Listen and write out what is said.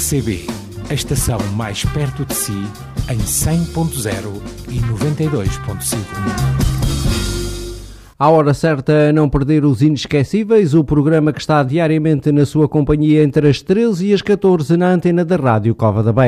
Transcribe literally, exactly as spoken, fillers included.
C B, a estação mais perto de si, em cem ponto zero e noventa e dois ponto cinco. À hora certa, a não perder os inesquecíveis, o programa que está diariamente na sua companhia entre as treze e as catorze na antena da Rádio Cova da Beira.